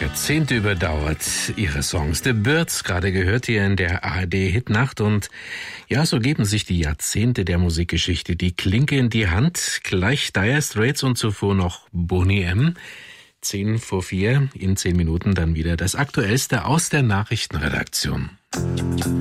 Jahrzehnte überdauert ihre Songs. The Byrds, gerade gehört hier in der ARD-Hitnacht. Und ja, so geben sich die Jahrzehnte der Musikgeschichte die Klinke in die Hand. Gleich Dire Straits und zuvor noch Boney M. 3:10. In 10 Minuten dann wieder das Aktuellste aus der Nachrichtenredaktion.